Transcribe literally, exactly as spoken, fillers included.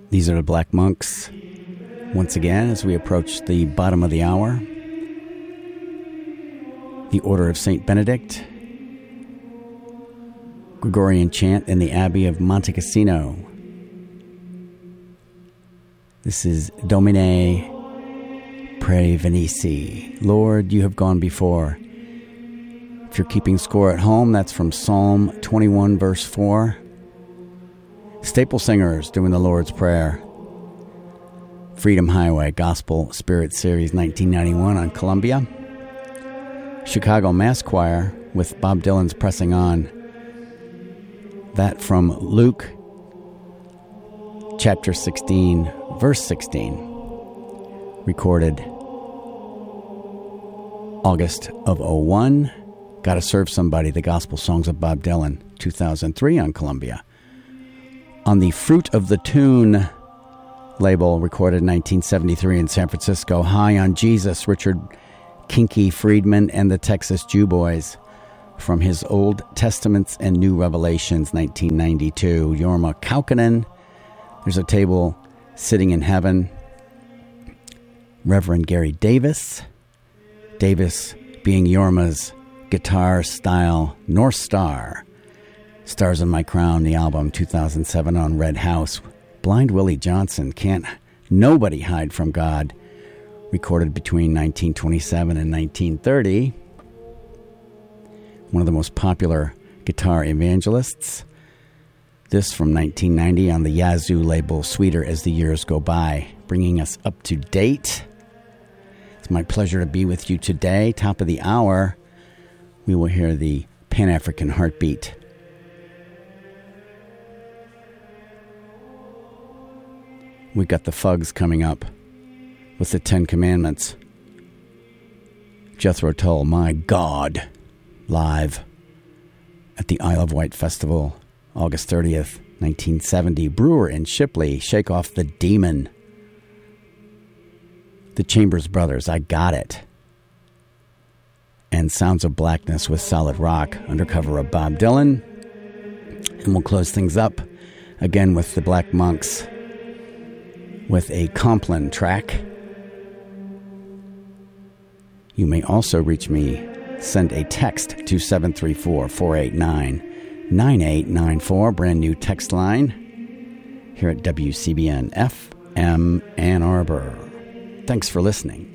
These are the Black Monks. Once again, as we approach the bottom of the hour, the Order of Saint Benedict, Gregorian chant in the Abbey of Monte Cassino. This is Domine Prevenici. Lord, you have gone before. If you're keeping score at home, that's from Psalm twenty-one, verse four. Staple Singers doing the Lord's Prayer. Freedom Highway Gospel Spirit Series nineteen ninety-one on Columbia. Chicago Mass Choir with Bob Dylan's Pressing On. That from Luke chapter sixteen, verse sixteen. Recorded August of oh one. Gotta Serve Somebody, the Gospel Songs of Bob Dylan, two thousand three on Columbia. On the Fruit of the Tune label, recorded nineteen seventy-three in San Francisco. High on Jesus, Richard Kinky Friedman and the Texas Jew Boys. From his Old Testaments and New Revelations, nineteen ninety-two. Jorma Kaukonen, There's a Table Sitting in Heaven. Reverend Gary Davis. Davis being Jorma's guitar style North Star. Stars in My Crown, the album, two thousand seven on Red House. Blind Willie Johnson, Can't Nobody Hide from God, recorded between nineteen twenty-seven and nineteen thirty. One of the most popular guitar evangelists. This from nineteen ninety on the Yazoo label, Sweeter as the Years Go By, bringing us up to date. It's my pleasure to be with you today. Top of the hour, we will hear the Pan-African Heartbeat. We got the Fugs coming up with the Ten Commandments. Jethro Tull, My God, live at the Isle of Wight Festival, August thirtieth, nineteen seventy. Brewer and Shipley, Shake Off the Demon. The Chambers Brothers, I Got It. And Sounds of Blackness with Solid Rock, undercover of Bob Dylan. And we'll close things up again with the Black Monks with a Compline track. You may also reach me. Send a text to seven three four, four eight nine, nine eight nine four, brand new text line here at W C B N F M Ann Arbor. Thanks for listening.